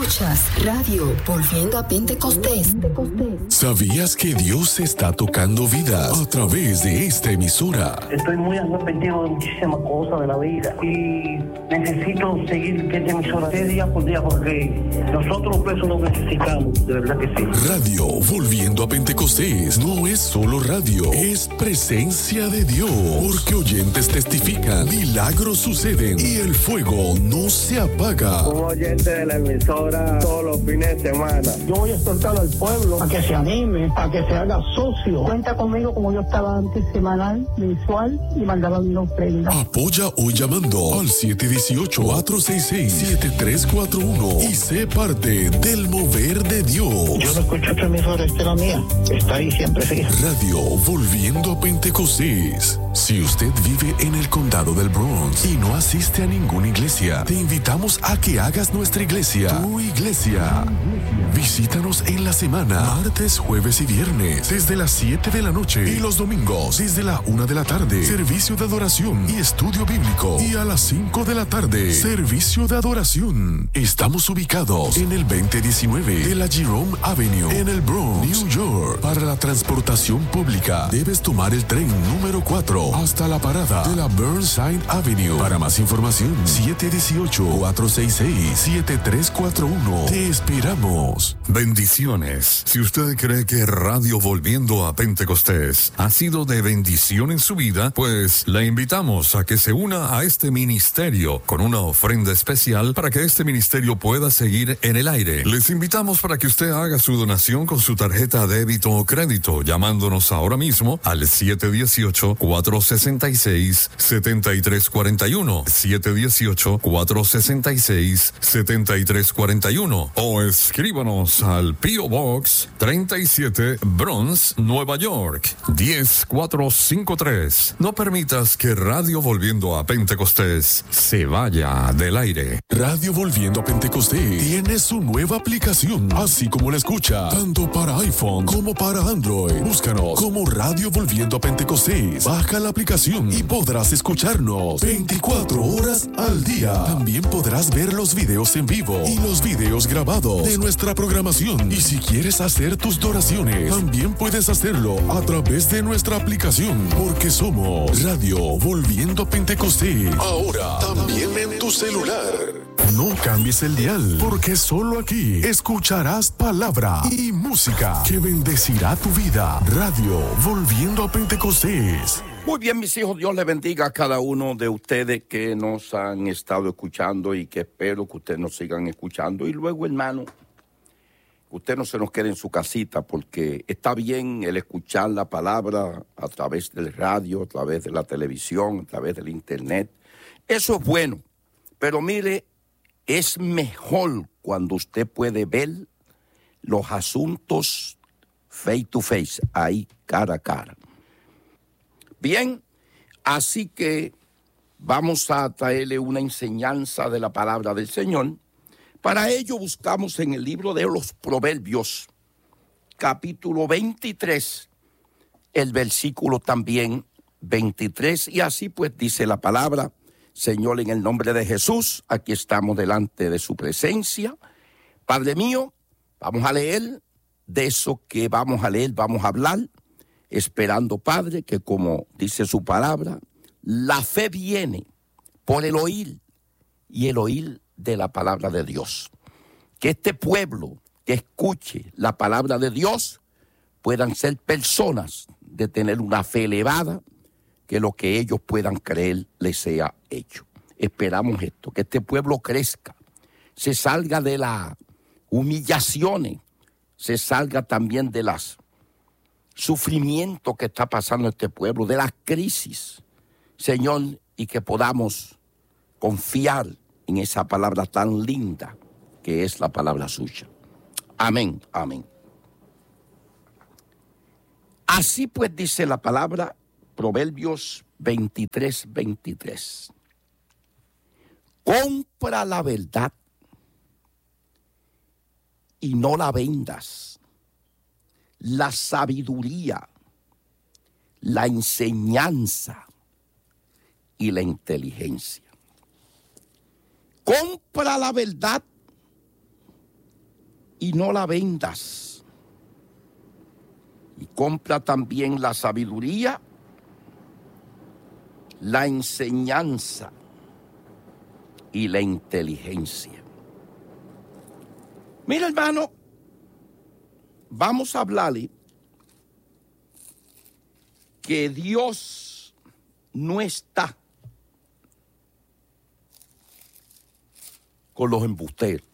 Escuchas Radio Volviendo a Pentecostés. ¿Sabías que Dios está tocando vidas a través de esta emisora? Estoy muy arrepentido de muchísimas cosas de la vida y necesito seguir esta emisora día por día porque nosotros los presos lo necesitamos, de verdad que sí. Radio Volviendo a Pentecostés no es solo radio, es presencia de Dios, porque oyentes testifican, milagros suceden y el fuego no se apaga. Como oyente de la emisora todos los fines de semana. Yo voy a exhortar al pueblo a que se anime, a que se haga socio. Cuenta conmigo como yo estaba antes, semanal, mensual, y mandaba una ofrenda. Apoya hoy llamando al 718-466-7341 y sé parte del mover de Dios. Yo no escucho otra emisora, esta es la mía. Está ahí siempre, sí. Radio Volviendo a Pentecostés. Si usted vive en el condado del Bronx y no asiste a ninguna iglesia, te invitamos a que hagas nuestra iglesia, tu iglesia. Visítanos en la semana, martes, jueves y viernes, desde las 7 de la noche y los domingos, desde la 1 de la tarde, servicio de adoración y estudio bíblico. Y a las 5 de la tarde, servicio de adoración. Estamos ubicados en el 2019 de la Jerome Avenue, en el Bronx, New York. Para la transportación pública, debes tomar el tren número 4 hasta la parada de la Burnside Avenue. Para más información, 718-466-7341. Te esperamos. Bendiciones. Si usted cree que Radio Volviendo a Pentecostés ha sido de bendición en su vida, pues le invitamos a que se una a este ministerio con una ofrenda especial para que este ministerio pueda seguir en el aire. Les invitamos para que usted haga su donación con su tarjeta débito o crédito, llamándonos ahora mismo al 718-466-7341, 718-466-7341, o escríbanos al P.O. Box 37, Bronx, Nueva York, 10453. No permitas que Radio Volviendo a Pentecostés se vaya del aire. Radio Volviendo a Pentecostés tiene su nueva aplicación, así como la escucha, tanto para iPhone como para Android. Búscanos como Radio Volviendo a Pentecostés. Baja la aplicación y podrás escucharnos 24 horas al día. También podrás ver los videos en vivo y los videos grabados de nuestra programación. Y si quieres hacer tus donaciones, también puedes hacerlo a través de nuestra aplicación, porque somos Radio Volviendo a Pentecostés. Ahora también en tu celular. No cambies el dial, porque solo aquí escucharás palabra y música que bendecirá tu vida. Radio Volviendo a Pentecostés. Muy bien, mis hijos, Dios les bendiga a cada uno de ustedes que nos han estado escuchando y que espero que ustedes nos sigan escuchando. Y luego, hermano, usted no se nos quede en su casita, porque está bien el escuchar la palabra a través del radio, a través de la televisión, a través del internet. Eso es bueno, pero mire, es mejor cuando usted puede ver los asuntos face to face, ahí cara a cara. Bien, así que vamos a traerle una enseñanza de la palabra del Señor. Para ello buscamos en el libro de los Proverbios, capítulo 23, el versículo también 23, y así pues dice la palabra. Señor, en el nombre de Jesús, aquí estamos delante de su presencia. Padre mío, vamos a leer de eso que vamos a leer, vamos a hablar, esperando, Padre, que como dice su palabra, la fe viene por el oír y el oír de la palabra de Dios. Que este pueblo que escuche la palabra de Dios puedan ser personas de tener una fe elevada, que lo que ellos puedan creer les sea hecho. Esperamos esto, que este pueblo crezca, se salga de las humillaciones, se salga también de las sufrimientos que está pasando este pueblo, de las crisis, Señor, y que podamos confiar en esa palabra tan linda que es la palabra suya. Amén, amén. Así pues dice la palabra, Proverbios 23, 23. Compra la verdad y no la vendas. La sabiduría, la enseñanza y la inteligencia. Compra la verdad y no la vendas. Y compra también la sabiduría, la enseñanza y la inteligencia. Mira, hermano, vamos a hablarle que Dios no está con los embusteros.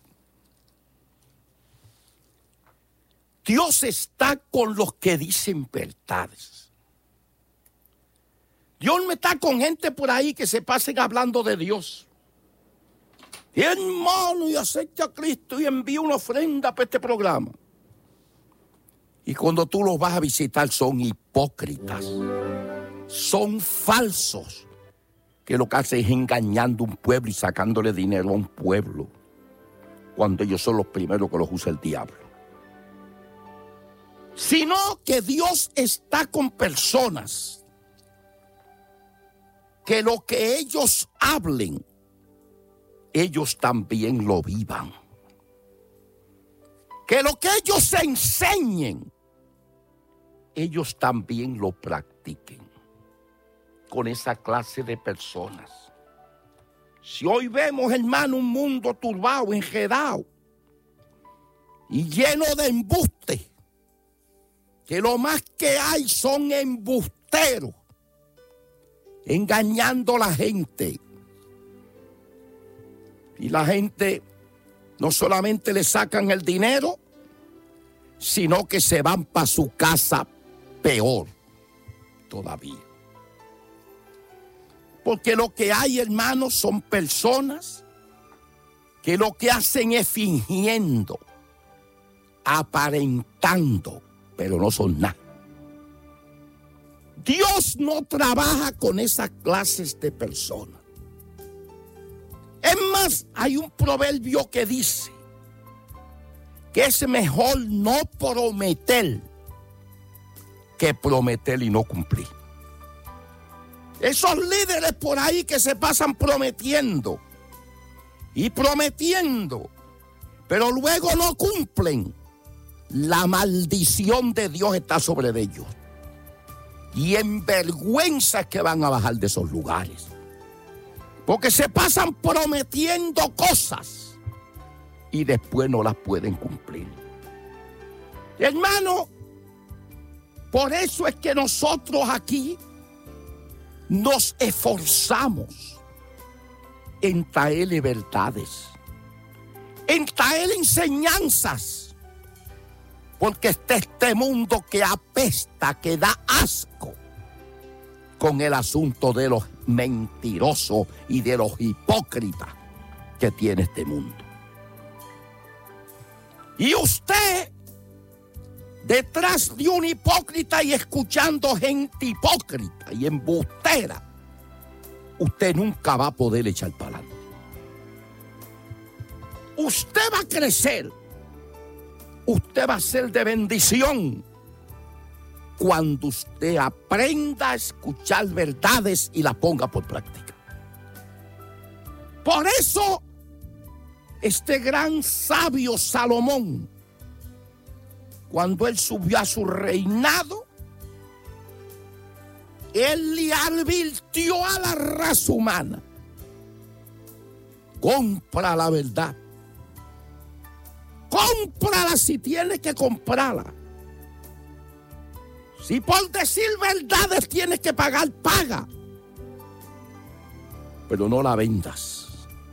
Dios está con los que dicen verdades. Dios no está con gente por ahí que se pasen hablando de Dios. Y hermano, y acepta a Cristo y envía una ofrenda para este programa. Y cuando tú los vas a visitar son hipócritas. Son falsos. Que lo que hacen es engañando a un pueblo y sacándole dinero a un pueblo. Cuando ellos son los primeros que los usa el diablo. Sino que Dios está con personas que lo que ellos hablen, ellos también lo vivan. Que lo que ellos enseñen, ellos también lo practiquen. Con esa clase de personas. Si hoy vemos, hermano, un mundo turbado, enredado y lleno de embustes, que lo más que hay son embusteros, engañando a la gente. Y la gente no solamente le sacan el dinero, sino que se van para su casa peor todavía. Porque lo que hay, hermanos, son personas que lo que hacen es fingiendo, aparentando, pero no son nada. Dios no trabaja con esas clases de personas. Es más, hay un proverbio que dice que es mejor no prometer que prometer y no cumplir. Esos líderes por ahí que se pasan prometiendo y prometiendo, pero luego no cumplen, la maldición de Dios está sobre ellos. Y en vergüenza es que van a bajar de esos lugares. Porque se pasan prometiendo cosas y después no las pueden cumplir. Hermano, por eso es que nosotros aquí nos esforzamos en traerle verdades, en traerle enseñanzas. Porque está este mundo que apesta, que da asco con el asunto de los mentirosos y de los hipócritas que tiene este mundo. Y usted, detrás de un hipócrita y escuchando gente hipócrita y embustera, usted nunca va a poder echar para adelante. Usted va a crecer. Usted va a ser de bendición cuando usted aprenda a escuchar verdades y las ponga por práctica. Por eso, este gran sabio Salomón, cuando él subió a su reinado, él le advirtió a la raza humana: compra la verdad. Cómprala si tienes que comprarla. Si por decir verdades tienes que pagar, paga. Pero no la vendas.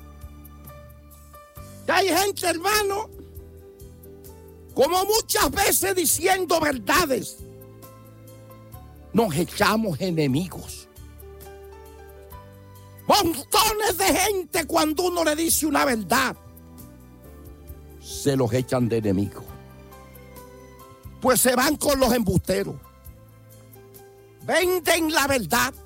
Y hay gente, hermano, como muchas veces diciendo verdades, nos echamos enemigos. Montones de gente, cuando uno le dice una verdad, se los echan de enemigos. Pues se van con los embusteros. Venden la verdad